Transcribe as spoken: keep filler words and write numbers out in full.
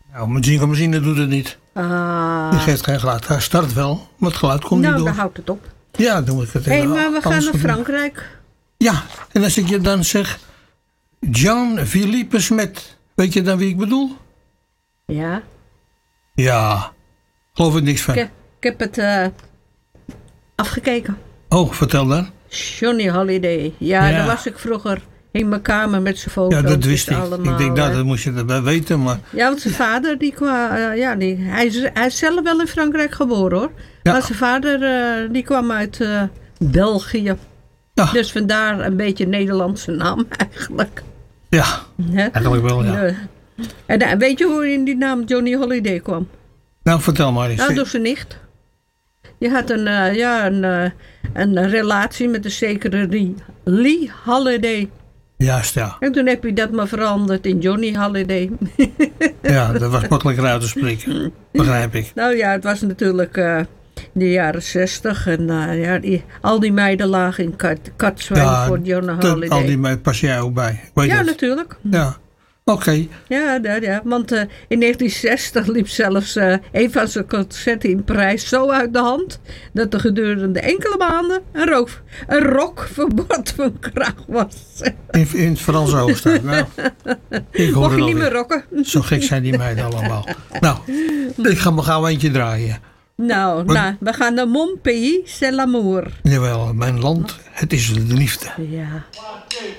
Nou, mijn zinkomachine doet het niet. Ah. Die geeft geen geluid. Hij start wel, maar het geluid komt Nou, niet door. dan houdt het op. Ja, dan moet ik het Hé, hey, even maar we gaan anders naar doen. Frankrijk. Ja, en als ik je dan zeg... Jean-Philippe Smet. Weet je dan wie ik bedoel? Ja. Ja, geloof ik niks van. Ik, ik heb het uh, afgekeken. Oh, vertel dan. Johnny Holiday. Ja, Ja. daar was ik vroeger in mijn kamer met zijn foto's. Ja, dat wist ik. Allemaal, Ik denk, nou, uh, dat moest je erbij weten, maar... Ja, want zijn vader, die kwam, uh, ja, die, hij, is, hij is zelf wel in Frankrijk geboren hoor. Ja. Maar zijn vader, uh, die kwam uit uh, België. Ja. Dus vandaar een beetje Nederlandse naam eigenlijk. Ja, Hè? eigenlijk wel, ja. Uh, en uh, weet je hoe in die naam Johnny Holiday kwam? Nou, vertel maar eens. Nou, door zijn nicht. Je had een, uh, ja, een, uh, een relatie met een zekere Lee, Lee Holiday. Juist, ja. En toen heb je dat maar veranderd in Johnny Holiday. Ja, dat was makkelijker uit te spreken. Begrijp ik. Nou ja, het was natuurlijk uh, in de jaren zestig. En uh, ja, die, al die meiden lagen in kat, katzwijn Ja, voor Johnny dat- Holiday. al die meiden pas jij ook bij. Ik weet ja, het. natuurlijk. Ja, oké. Ja, ja, ja. Want uh, in negentien zestig liep zelfs uh, een van zijn concerten in Parijs zo uit de hand... dat er gedurende enkele maanden een, rook, een rockverbod van kracht was. In, in het Franse Oosten. Nou, ik hoor Mocht het je niet meer alweer. rocken? Zo gek zijn die meiden allemaal. Nou, ik ga me gauw eentje draaien. Nou, nou, we gaan naar Mon pays, c'est l'amour. Jawel, mijn land, het is de liefde. Ja.